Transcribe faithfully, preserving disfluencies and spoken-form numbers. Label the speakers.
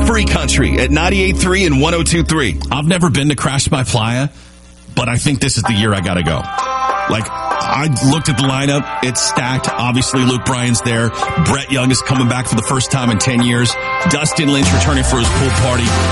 Speaker 1: Free Country at ninety-eight point three and one oh two point three.
Speaker 2: I've never been to Crash My Playa, but I think this is the year I got to go. Like, I looked at the lineup. It's stacked. Obviously, Luke Bryan's there. Brett Young is coming back for the first time in ten years. Dustin Lynch returning for his pool party.